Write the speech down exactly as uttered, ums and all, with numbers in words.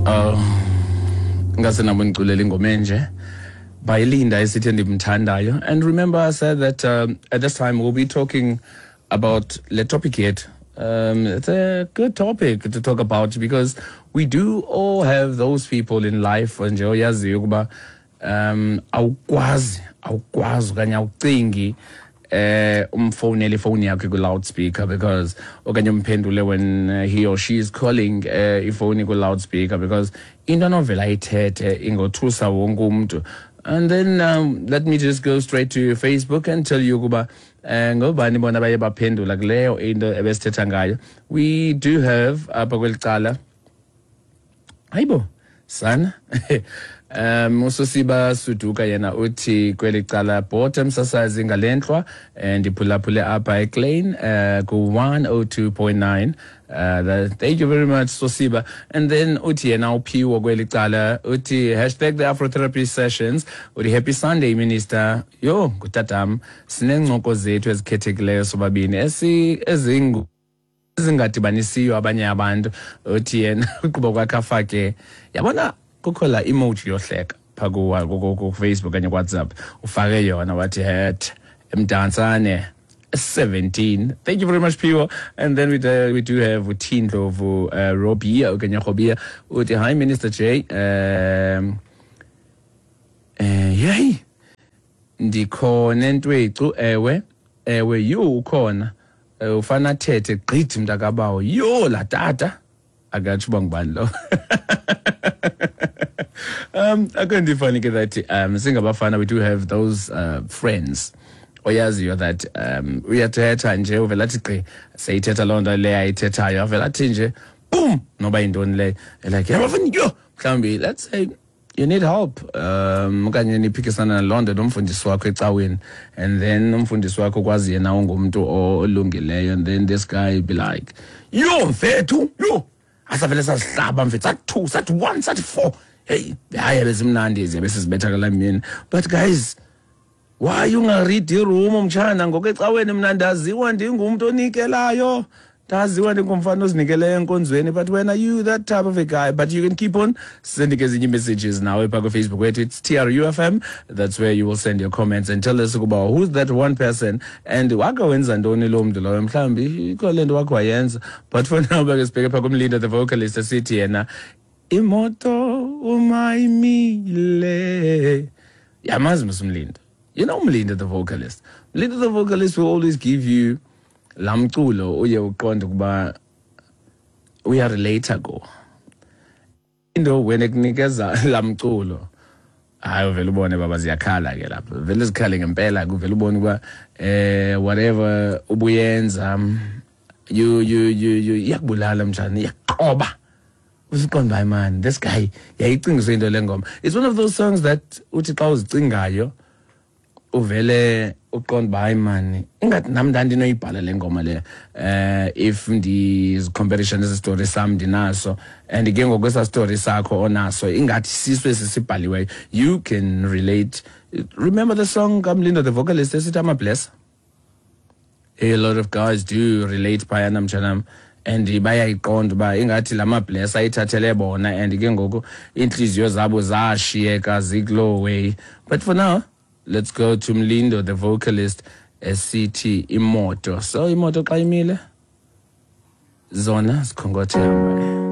Uh, ngase naboniculela ingoma enje by Linda esithi ndimthandayo. And remember I said that um, at this time we'll be talking about the topic yet. Um, it's a good topic to talk about because we do all have those people in life nje oyaziyo ukuba um awukwazi awukwazi okanye awucingi eh umfonele ifoni yakhe ku loudspeaker because okanye umphendule when uh, he or she is calling uh, ifoni ku loudspeaker because into novela ithethe ingothusa wonke umuntu. And then um, let me just go straight to Facebook and tell you kuba uh, ngobani bona baye baphendula kuleyo into ebesithetha ngayo. We do have apha kwelicala hayibo sana um usosiba Suduka yena uthi kwelicala bottom sasazi ngalenhlwa and iphulaphule apha eClain uh, ku one oh two point nine. Uh, that, thank you very much Sosiba. And then uthi yena uphiwo kwelicala uthi hashtag the Afrotherapy sessions uthi happy Sunday minister. Yo ngutatam sinengcoko zethu ezikhethekileyo sobabini esi ezingu ezingadibanisiyo abanye abantu. Uthi yena kuba kwakhe afake yabona kukho la emoji yohleka pha ku Facebook kanye WhatsApp ufake yona wathi hat emdansane seventeen. Thank you very much, Piwo. And then we do, we do have Utindlovu uh, Robia okanye Robia uthi hi Minister J. Um eh yey ndikhona ntwethu ewe ewe you ukhona ufana thethe gqithi mntakabawo yo la tata akathi bangibani lo. um akanti funny that um singabafana we do have those uh, friends oyaziyo that um uyathetha nje uvela athi gqi sayithetha loo nto le ayithethayo avela athi nje boom noba yintoni le like yabafana yo mhlawumbi let's say you need help um okanye niphikisana naloo nto nomfundisi wakho ecaweni and then umfundisi wakho kwazi yena ungumntu olungileyo and then this guy be like yo mfethu yo asavele sasihlaba mfethu sathi two sathi one sathi four hey hayi bezimnandi ziyabe sizibethakala mina but guys why ungaread iroom umtshana ngokecaweni mina ndaziwa ndingumuntu onikelayo ndaziwa ndingumfana ozinikeleyo enkonzweni but when are you that type of a guy but you can keep on sending ezinye messages now epha ku Facebook wethu it's T R U F M. That's where you will send your comments and tell us about who's that one person and wakawenza ntoni lo mntu loyo mhlawumbi ikho lento wakho wayenza but for now bake sibheke pha kumlinda the vocalist esithi yena imoto umayimile yamazi msumlinda. You know Mlinda the vocalist. Mlinda the vocalist will always give you lamculo uye uqonde kuba uya relatable. Into when ekunikeza lamculo hayi uvela ubone baba ziyakhala ke lapho. Vele zikhale ngempela kuvela ubone kuba eh whatever ubuyenza you you you you yakubulala mjani yaqoba. Usiqonda hayi man this guy yayicinga into lengoma. It's one of those songs that uthi xa uzicingayo uvele uqonda bayi man ingathi nami ndandinoyibhala lengoma le uh, if ndiz comparison is story sam ndinaso and ke ngokwesa story sakho onaso ingathi siswe sisibhaliweyo you can relate. Remember the song Kamlinda the vocalist esithi ama bless. A lot of guys do relate phayana mjanam and bayayiqonda ba ingathi lama bless ayithathele bona and ke ngoku inhliziyo zabo zashiyeka zikulow way but for now let's go to Mlindo the vocalist esithi imoto. So imoto xa imile zona sikhongothe.